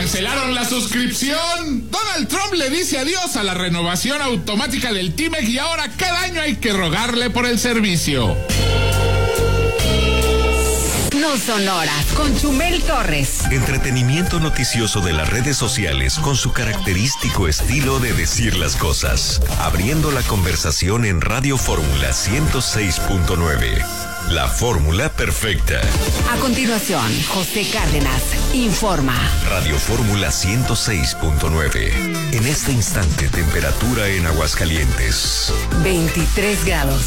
cancelaron la suscripción. Donald Trump le dice adiós a la renovación automática del TIMEC y ahora cada año hay que rogarle por el servicio. No son horas con Chumel Torres. Entretenimiento noticioso de las redes sociales con su característico estilo de decir las cosas. Abriendo la conversación en Radio Fórmula 106.9. La fórmula perfecta. A continuación, José Cárdenas informa. Radio Fórmula 106.9. En este instante, temperatura en Aguascalientes. 23 grados.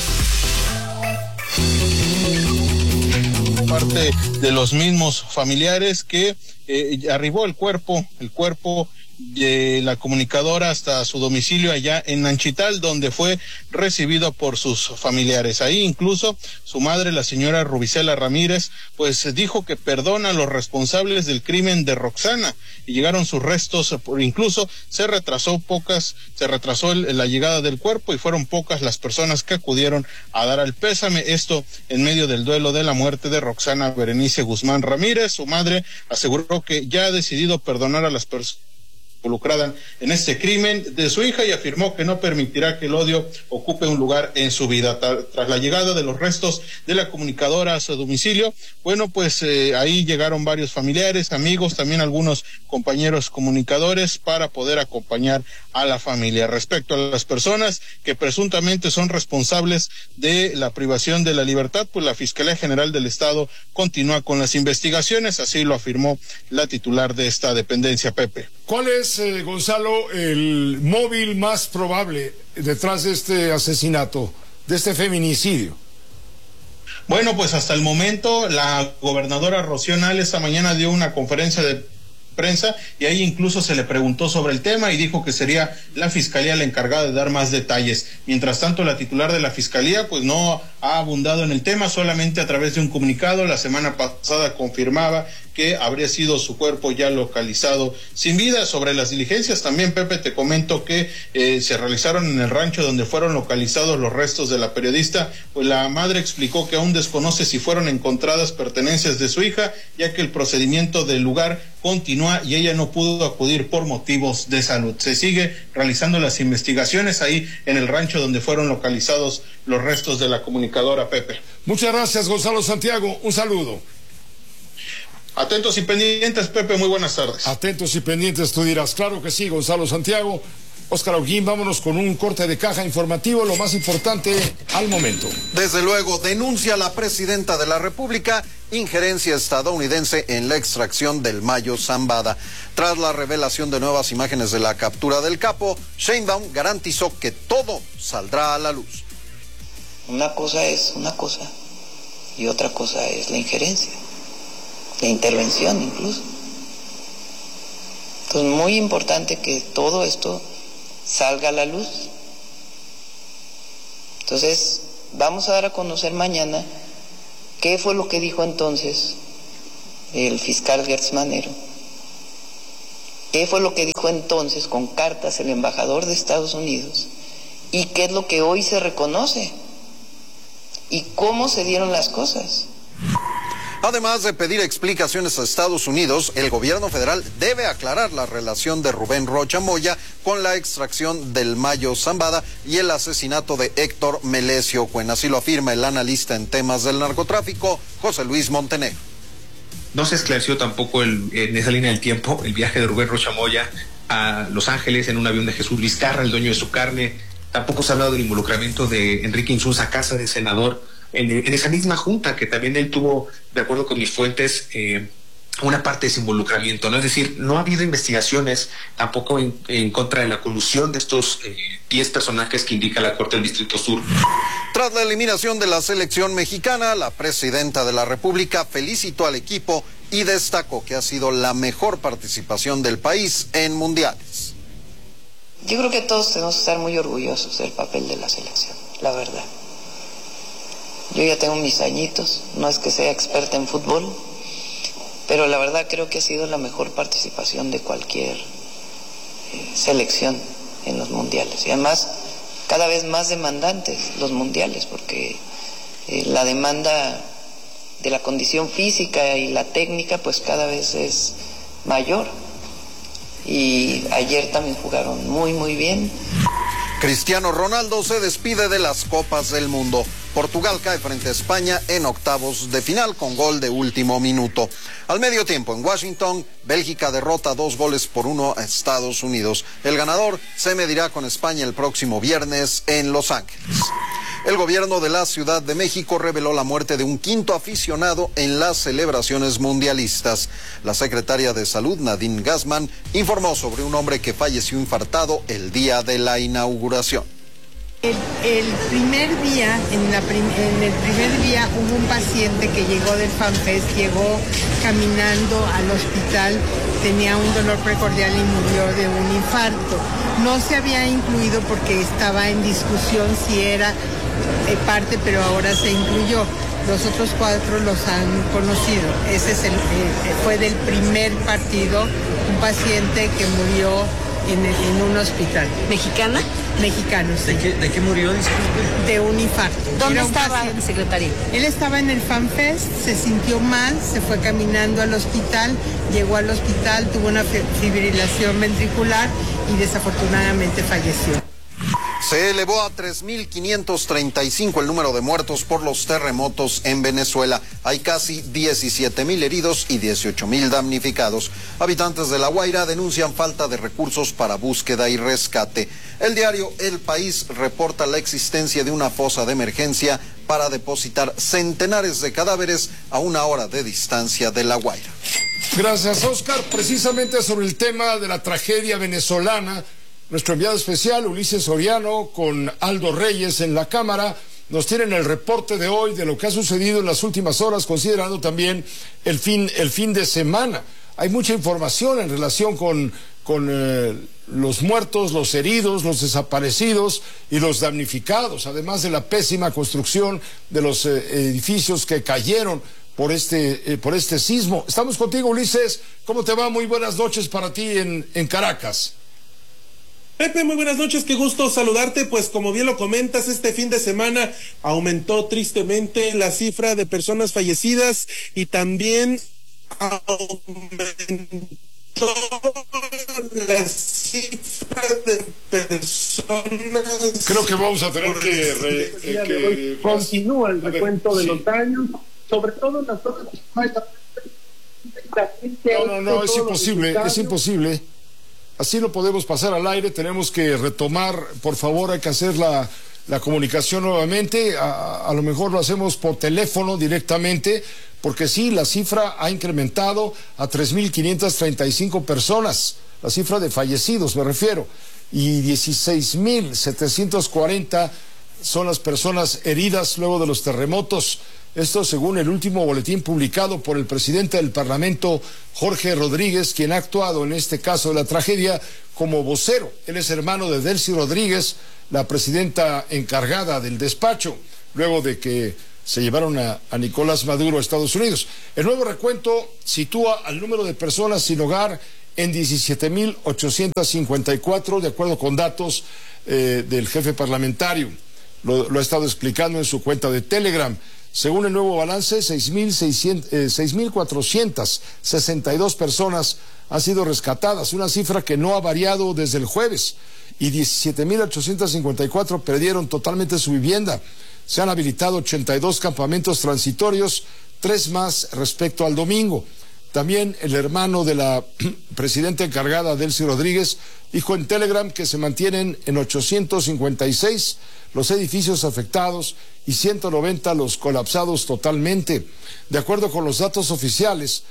Parte de los mismos familiares que arribó el cuerpo de la comunicadora hasta su domicilio allá en Nanchital, donde fue recibido por sus familiares. Ahí incluso su madre, la señora Rubicela Ramírez, pues dijo que perdona a los responsables del crimen de Roxana, y llegaron sus restos, incluso se retrasó la llegada del cuerpo y fueron pocas las personas que acudieron a dar el pésame, esto en medio del duelo de la muerte de Roxana Berenice Guzmán Ramírez. Su madre aseguró que ya ha decidido perdonar a las personas involucrada en este crimen de su hija y afirmó que no permitirá que el odio ocupe un lugar en su vida. Tras la llegada de los restos de la comunicadora a su domicilio, bueno, pues ahí llegaron varios familiares, amigos, también algunos compañeros comunicadores para poder acompañar a la familia. Respecto a las personas que presuntamente son responsables de la privación de la libertad, pues la Fiscalía General del Estado continúa con las investigaciones, así lo afirmó la titular de esta dependencia, Pepe. ¿Cuál es, Gonzalo, el móvil más probable detrás de este asesinato, de este feminicidio? Bueno, pues hasta el momento la gobernadora Rocío Nale esta mañana dio una conferencia de prensa y ahí incluso se le preguntó sobre el tema y dijo que sería la fiscalía la encargada de dar más detalles. Mientras tanto, la titular de la fiscalía pues no ha abundado en el tema, solamente a través de un comunicado la semana pasada confirmaba que habría sido su cuerpo ya localizado sin vida. Sobre las diligencias también, Pepe, te comento que se realizaron en el rancho donde fueron localizados los restos de la periodista, pues la madre explicó que aún desconoce si fueron encontradas pertenencias de su hija, ya que el procedimiento del lugar continúa y ella no pudo acudir por motivos de salud. Se sigue realizando las investigaciones ahí en el rancho donde fueron localizados los restos de la comunicadora, Pepe. Muchas gracias, Gonzalo Santiago. Un saludo. Atentos y pendientes, Pepe, muy buenas tardes. Atentos y pendientes, tú dirás. Claro que sí, Gonzalo Santiago. Óscar Auguín, vámonos con un corte de caja informativo, lo más importante al momento. Desde luego, denuncia la presidenta de la República injerencia estadounidense en la extracción del Mayo Zambada. Tras la revelación de nuevas imágenes de la captura del capo, Sheinbaum garantizó que todo saldrá a la luz. Una cosa es una cosa y otra cosa es la injerencia, la intervención incluso. Entonces, muy importante que todo esto salga a la luz. Entonces, vamos a dar a conocer mañana qué fue lo que dijo entonces el fiscal Gertz Manero, qué fue lo que dijo entonces con cartas el embajador de Estados Unidos y qué es lo que hoy se reconoce y cómo se dieron las cosas. Además de pedir explicaciones a Estados Unidos, el gobierno federal debe aclarar la relación de Rubén Rocha Moya con la extracción del Mayo Zambada y el asesinato de Héctor Melesio Cuen. Así lo afirma el analista en temas del narcotráfico, José Luis Montenegro. No se esclareció tampoco en esa línea del tiempo el viaje de Rubén Rocha Moya a Los Ángeles en un avión de Jesús Vizcarra, el dueño de su carne. Tampoco se ha hablado del involucramiento de Enrique Insunza Casa, de senador, en esa misma junta, que también él tuvo, de acuerdo con mis fuentes, una parte de ese involucramiento, ¿no? Es decir, no ha habido investigaciones tampoco en contra de la colusión de estos 10 personajes que indica la Corte del Distrito Sur. Tras la eliminación de la selección mexicana, la presidenta de la República felicitó al equipo y destacó que ha sido la mejor participación del país en mundiales. Yo creo que todos tenemos que estar muy orgullosos del papel de la selección, la verdad. Yo ya tengo mis añitos, no es que sea experta en fútbol, pero la verdad creo que ha sido la mejor participación de cualquier selección en los mundiales. Y además, cada vez más demandantes los mundiales, porque la demanda de la condición física y la técnica pues cada vez es mayor. y ayer también jugaron muy bien. Cristiano Ronaldo se despide de las Copas del Mundo. Portugal cae frente a España en octavos de final con gol de último minuto. Al medio tiempo en Washington, Bélgica derrota 2-1 a Estados Unidos. El ganador se medirá con España el próximo viernes en Los Ángeles. El gobierno de la Ciudad de México reveló la muerte de un quinto aficionado en las celebraciones mundialistas. La secretaria de Salud, Nadine Gassman, informó sobre un hombre que falleció infartado el día de la inauguración. El primer día, en el primer día hubo un paciente que llegó del FanFest, llegó caminando al hospital, tenía un dolor precordial y murió de un infarto. No se había incluido porque estaba en discusión si era parte, pero ahora se incluyó. Los otros 4 los han conocido. Ese fue del primer partido, un paciente que murió en un hospital. ¿Mexicana? Mexicano, sí. ¿De qué murió, disculpe? De un infarto. ¿Dónde estaba, secretaria? Él estaba en el FanFest, se sintió mal, se fue caminando al hospital, llegó al hospital, tuvo una fibrilación ventricular y desafortunadamente falleció. Se elevó a 3.535 el número de muertos por los terremotos en Venezuela. Hay casi 17.000 heridos y 18.000 damnificados. Habitantes de La Guaira denuncian falta de recursos para búsqueda y rescate. El diario El País reporta la existencia de una fosa de emergencia para depositar centenares de cadáveres a 1 hora de distancia de La Guaira. Gracias, Oscar. Precisamente sobre el tema de la tragedia venezolana, nuestro enviado especial, Ulises Soriano, con Aldo Reyes en la cámara, nos tienen el reporte de hoy de lo que ha sucedido en las últimas horas, considerando también el fin de semana. Hay mucha información en relación con los muertos, los heridos, los desaparecidos y los damnificados, además de la pésima construcción de los edificios que cayeron por este sismo. Estamos contigo, Ulises. ¿Cómo te va? Muy buenas noches para ti en Caracas. Pepe, muy buenas noches, qué gusto saludarte. Pues como bien lo comentas, este fin de semana aumentó tristemente la cifra de personas fallecidas y también aumentó la cifra de personas. Creo que vamos a tener que continúa el recuento de los daños, sobre todo en las zonas. No, es imposible. Así no podemos pasar al aire, tenemos que retomar, por favor, hay que hacer la comunicación nuevamente, a lo mejor lo hacemos por teléfono directamente, porque sí, la cifra ha incrementado a 3.535 personas, la cifra de fallecidos me refiero, y 16.740 son las personas heridas luego de los terremotos. Esto según el último boletín publicado por el presidente del Parlamento, Jorge Rodríguez, quien ha actuado en este caso de la tragedia como vocero. Él es hermano de Delcy Rodríguez, la presidenta encargada del despacho, luego de que se llevaron a Nicolás Maduro a Estados Unidos. El nuevo recuento sitúa al número de personas sin hogar en 17.854, de acuerdo con datos del jefe parlamentario. Lo ha estado explicando en su cuenta de Telegram. Según el nuevo balance, 6.462 personas han sido rescatadas, una cifra que no ha variado desde el jueves, y 17.854 perdieron totalmente su vivienda. Se han habilitado 82 campamentos transitorios, 3 más respecto al domingo. También el hermano de la presidenta encargada, Delcy Rodríguez, dijo en Telegram que se mantienen en 856 los edificios afectados y 190 los colapsados totalmente. De acuerdo con los datos oficiales,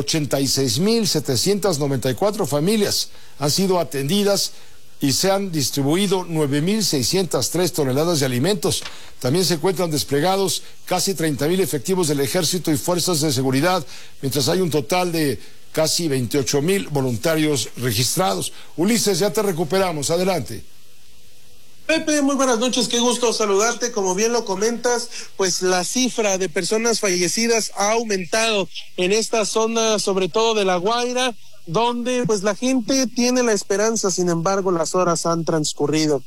86.794 familias han sido atendidas y se han distribuido 9.603 toneladas de alimentos. También se encuentran desplegados casi 30.000 efectivos del Ejército y Fuerzas de Seguridad, mientras hay un total de casi 28.000 voluntarios registrados. Ulises, ya te recuperamos. Adelante. Pepe, muy buenas noches, qué gusto saludarte. Como bien lo comentas, pues la cifra de personas fallecidas ha aumentado en esta zona, sobre todo de La Guaira, donde pues la gente tiene la esperanza, sin embargo las horas han transcurrido.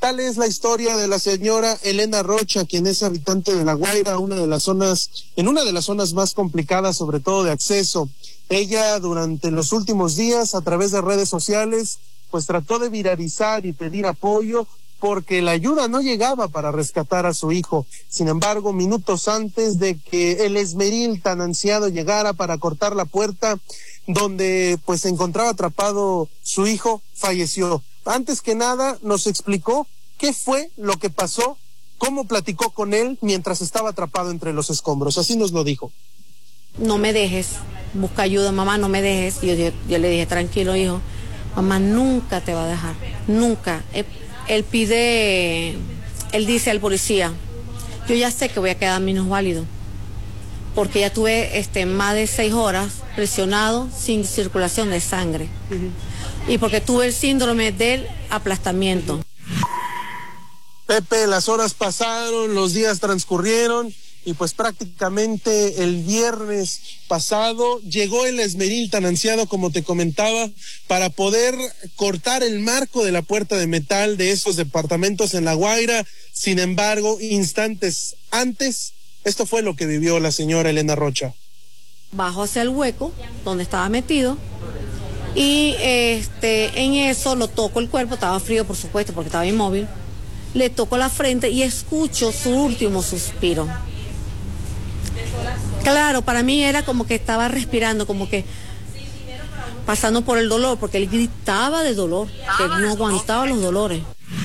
Tal es la historia de la señora Elena Rocha, quien es habitante de La Guaira, en una de las zonas más complicadas, sobre todo de acceso. Ella durante los últimos días, a través de redes sociales, pues trató de viralizar y pedir apoyo porque la ayuda no llegaba para rescatar a su hijo. Sin embargo, minutos antes de que el esmeril tan ansiado llegara para cortar la puerta donde pues se encontraba atrapado su hijo, falleció. Antes que nada nos explicó qué fue lo que pasó, cómo platicó con él mientras estaba atrapado entre los escombros. Así nos lo dijo. No me dejes, busca ayuda, mamá, no me dejes. Yo le dije, tranquilo, hijo, mamá nunca te va a dejar, nunca. Él dice al policía, yo ya sé que voy a quedar minusválido, porque ya tuve más de 6 horas presionado sin circulación de sangre. Y porque tuve el síndrome del aplastamiento. Pepe, las horas pasaron, los días transcurrieron y pues prácticamente el viernes pasado llegó el esmeril tan ansiado, como te comentaba, para poder cortar el marco de la puerta de metal de esos departamentos en La Guaira. Sin embargo, instantes antes, esto fue lo que vivió la señora Elena Rocha. Bajó hacia el hueco donde estaba metido y en eso lo toco el cuerpo, estaba frío por supuesto porque estaba inmóvil, le toco la frente y escucho su último suspiro. Claro, para mí era como que estaba respirando, como que pasando por el dolor, porque él gritaba de dolor, que no aguantaba los dolores.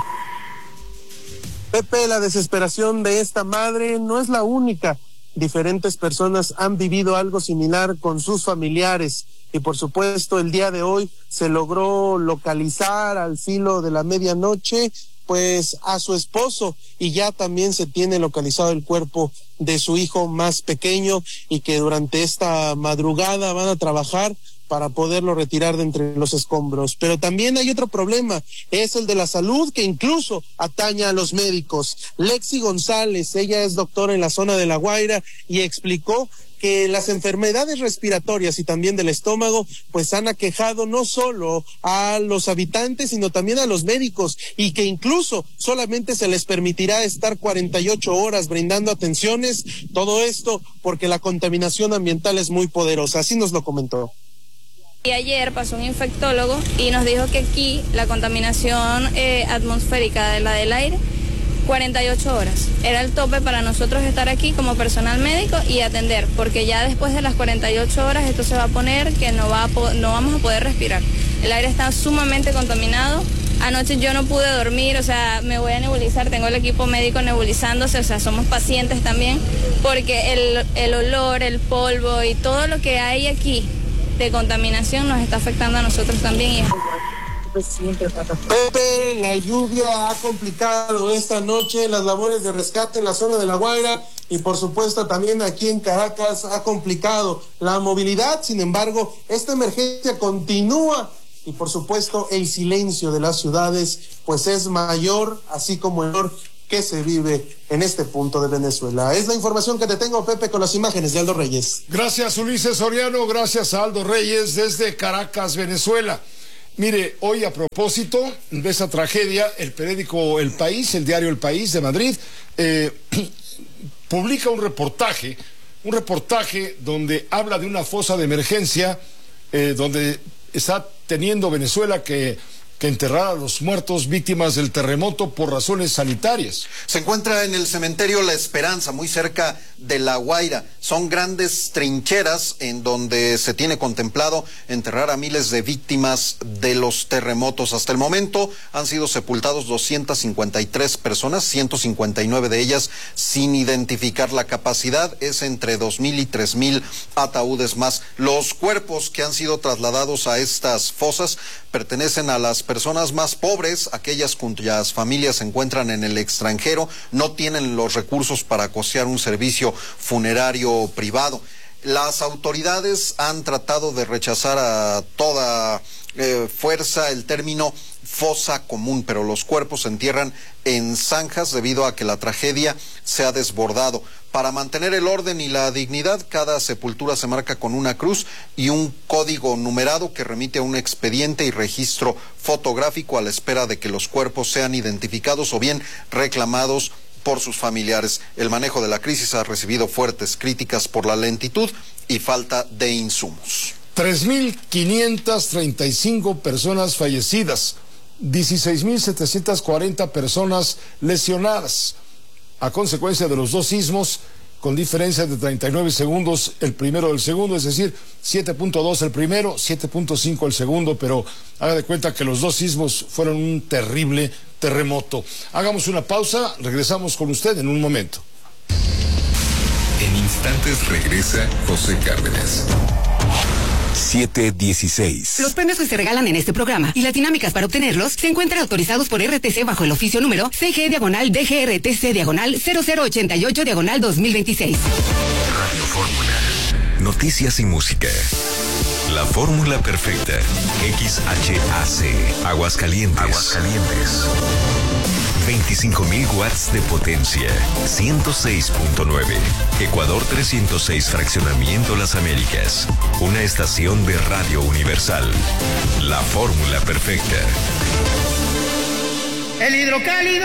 Pepe, la desesperación de esta madre no es la única. Diferentes personas han vivido algo similar con sus familiares y por supuesto el día de hoy se logró localizar al filo de la medianoche pues a su esposo y ya también se tiene localizado el cuerpo de su hijo más pequeño y que durante esta madrugada van a trabajar para poderlo retirar de entre los escombros. Pero también hay otro problema, es el de la salud que incluso atañe a los médicos. Lexi González, ella es doctora en la zona de La Guaira y explicó que las enfermedades respiratorias y también del estómago pues han aquejado no solo a los habitantes sino también a los médicos y que incluso solamente se les permitirá estar 48 horas brindando atenciones, todo esto porque la contaminación ambiental es muy poderosa, así nos lo comentó. Y ayer pasó un infectólogo y nos dijo que aquí la contaminación atmosférica de la del aire 48 horas. Era el tope para nosotros estar aquí como personal médico y atender, porque ya después de las 48 horas esto se va a poner que no vamos a poder respirar. El aire está sumamente contaminado. Anoche yo no pude dormir, o sea, me voy a nebulizar, tengo el equipo médico nebulizándose, o sea, somos pacientes también, porque el olor, el polvo y todo lo que hay aquí de contaminación nos está afectando a nosotros también. Pepe, la lluvia ha complicado esta noche las labores de rescate en la zona de La Guaira y por supuesto también aquí en Caracas ha complicado la movilidad. Sin embargo, esta emergencia continúa y por supuesto el silencio de las ciudades pues es mayor, así como el dolor que se vive en este punto de Venezuela. Es la información que te tengo, Pepe, con las imágenes de Aldo Reyes. Gracias, Ulises Soriano, gracias a Aldo Reyes desde Caracas, Venezuela. Mire, hoy a propósito de esa tragedia, el periódico El País, el diario El País de Madrid, publica un reportaje donde habla de una fosa de emergencia, donde está teniendo Venezuela que enterrar a los muertos víctimas del terremoto por razones sanitarias. Se encuentra en el cementerio La Esperanza, muy cerca de La Guaira. Son grandes trincheras en donde se tiene contemplado enterrar a miles de víctimas de los terremotos. Hasta el momento han sido sepultados 253 personas, 159 de ellas sin identificar. La capacidad es entre 2,000 y 3,000 ataúdes más. Los cuerpos que han sido trasladados a estas fosas pertenecen a las personas más pobres, aquellas cuyas familias se encuentran en el extranjero, no tienen los recursos para costear un servicio funerario privado. Las autoridades han tratado de rechazar a toda fuerza el término fosa común, pero los cuerpos se entierran en zanjas debido a que la tragedia se ha desbordado. Para mantener el orden y la dignidad, cada sepultura se marca con una cruz y un código numerado que remite a un expediente y registro fotográfico a la espera de que los cuerpos sean identificados o bien reclamados por sus familiares. El manejo de la crisis ha recibido fuertes críticas por la lentitud y falta de insumos. 3.535 personas fallecidas, 16.740 personas lesionadas a consecuencia de los dos sismos, con diferencia de 39 segundos el primero del segundo, es decir, 7.2 el primero, 7.5 el segundo, pero haga de cuenta que los dos sismos fueron un terrible terremoto. Hagamos una pausa, regresamos con usted en un momento. En instantes regresa José Cárdenas. 7:16. Los premios que se regalan en este programa y las dinámicas para obtenerlos se encuentran autorizados por RTC bajo el oficio número CG/DGRTC/0088/2026. Radio Fórmula. Noticias y música. La fórmula perfecta. XHAC. Aguascalientes. 25,000 watts de potencia. 106.9. Ecuador 306, Fraccionamiento Las Américas. Una estación de Radio Universal. La fórmula perfecta. El hidrocálido.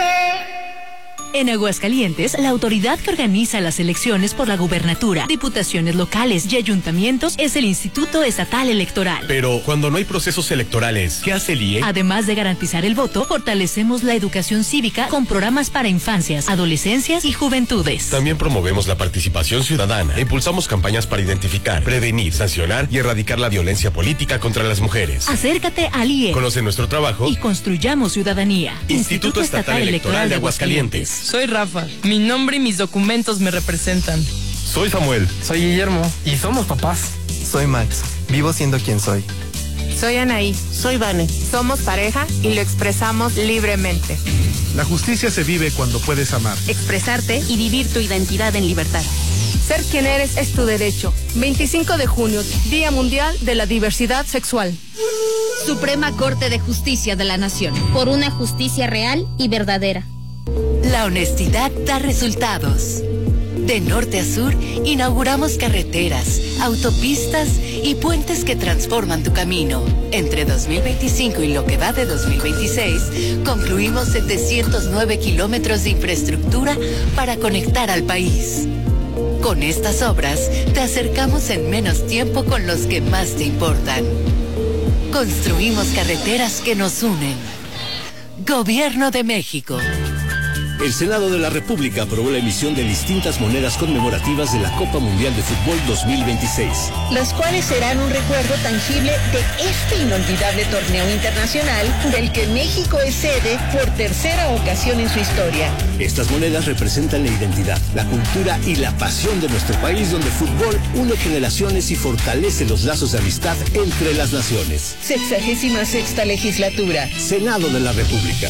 En Aguascalientes, la autoridad que organiza las elecciones por la gubernatura, diputaciones locales y ayuntamientos es el Instituto Estatal Electoral. Pero cuando no hay procesos electorales, ¿qué hace el IE? Además de garantizar el voto, fortalecemos la educación cívica con programas para infancias, adolescencias y juventudes. También promovemos la participación ciudadana. Impulsamos campañas para identificar, prevenir, sancionar y erradicar la violencia política contra las mujeres. Acércate al IE. Conoce nuestro trabajo y construyamos ciudadanía. Instituto Estatal Electoral de Aguascalientes. Soy Rafa. Mi nombre y mis documentos me representan. Soy Samuel. Soy Guillermo. Y somos papás. Soy Max. Vivo siendo quien soy. Soy Anaí. Soy Vane. Somos pareja y lo expresamos libremente. La justicia se vive cuando puedes amar. Expresarte y vivir tu identidad en libertad. Ser quien eres es tu derecho. 25 de junio, Día Mundial de la Diversidad Sexual. Suprema Corte de Justicia de la Nación. Por una justicia real y verdadera. La honestidad da resultados. De norte a sur, inauguramos carreteras, autopistas y puentes que transforman tu camino. Entre 2025 y lo que va de 2026, concluimos 709 kilómetros de infraestructura para conectar al país. Con estas obras, te acercamos en menos tiempo con los que más te importan. Construimos carreteras que nos unen. Gobierno de México. El Senado de la República aprobó la emisión de distintas monedas conmemorativas de la Copa Mundial de Fútbol 2026. Las cuales serán un recuerdo tangible de este inolvidable torneo internacional del que México es sede por tercera ocasión en su historia. Estas monedas representan la identidad, la cultura y la pasión de nuestro país, donde el fútbol une generaciones y fortalece los lazos de amistad entre las naciones. 66ª legislatura. Senado de la República.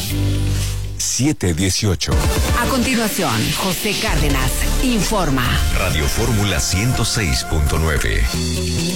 7:18. A continuación, José Cárdenas informa. Radio Fórmula 106.9.